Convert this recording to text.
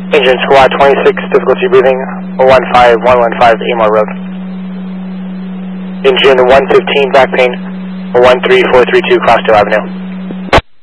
Engine SWAT 26, difficulty breathing, 115 Amor Road. Engine 115, back pain, 13432 Crossdale Avenue.